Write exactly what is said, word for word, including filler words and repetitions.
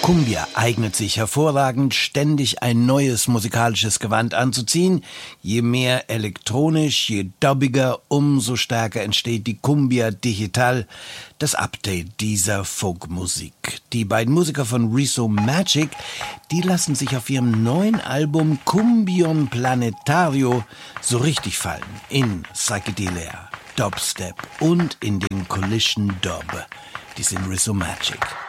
Cumbia eignet sich hervorragend, ständig ein neues musikalisches Gewand anzuziehen. Je mehr elektronisch, je dubbiger, umso stärker entsteht die Cumbia Digital, das Update dieser Folkmusik. Die beiden Musiker von Rezo Magic, die lassen sich auf ihrem neuen Album Cumbion Planetario so richtig fallen. In Psychedelia, Dubstep und in den Collision Dub. Die sind Rezo Magic.